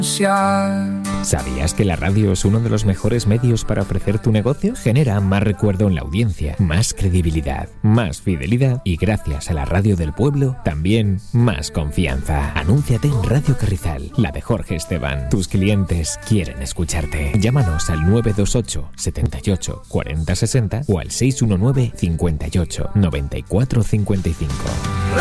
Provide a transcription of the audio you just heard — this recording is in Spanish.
¿Sabías que la radio es uno de los mejores medios para ofrecer tu negocio? Genera más recuerdo en la audiencia, más credibilidad, más fidelidad y gracias a la radio del pueblo, también más confianza. Anúnciate en Radio Carrizal, la de Jorge Esteban. Tus clientes quieren escucharte. Llámanos al 928 78 40 60 o al 619 58 94 55.